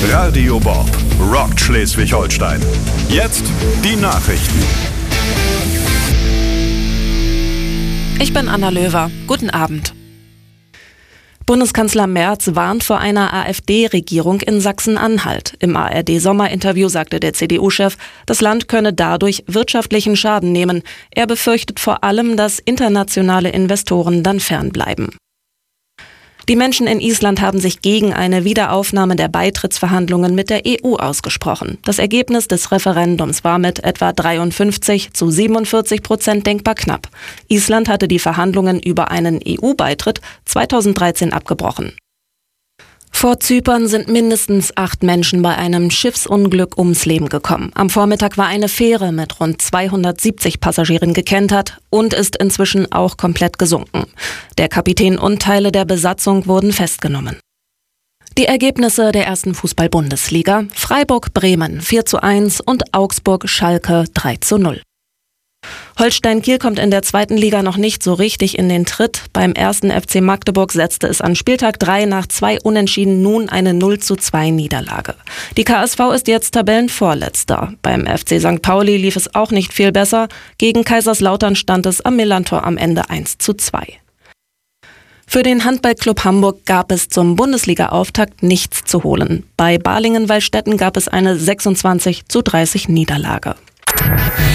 Radio Bob rockt Schleswig-Holstein. Jetzt die Nachrichten. Ich bin Anna Löwer. Guten Abend. Bundeskanzler Merz warnt vor einer AfD-Regierung in Sachsen-Anhalt. Im ARD-Sommerinterview sagte der CDU-Chef, das Land könne dadurch wirtschaftlichen Schaden nehmen. Er befürchtet vor allem, dass internationale Investoren dann fernbleiben. Die Menschen in Island haben sich gegen eine Wiederaufnahme der Beitrittsverhandlungen mit der EU ausgesprochen. Das Ergebnis des Referendums war mit etwa 53-47% denkbar knapp. Island hatte die Verhandlungen über einen EU-Beitritt 2013 abgebrochen. Vor Zypern sind mindestens 8 Menschen bei einem Schiffsunglück ums Leben gekommen. Am Vormittag war eine Fähre mit rund 270 Passagieren gekentert und ist inzwischen auch komplett gesunken. Der Kapitän und Teile der Besatzung wurden festgenommen. Die Ergebnisse der ersten Fußball-Bundesliga: Freiburg-Bremen 4:1 und Augsburg-Schalke 3:0. Holstein Kiel kommt in der zweiten Liga noch nicht so richtig in den Tritt. Beim ersten FC Magdeburg setzte es an Spieltag 3 nach 2 Unentschieden nun eine 0:2 Niederlage. Die KSV ist jetzt Tabellenvorletzter. Beim FC St. Pauli lief es auch nicht viel besser. Gegen Kaiserslautern stand es am Millantor am Ende 1:2. Für den Handballclub Hamburg gab es zum Bundesliga-Auftakt nichts zu holen. Bei Balingen-Wallstätten gab es eine 26:30 Niederlage.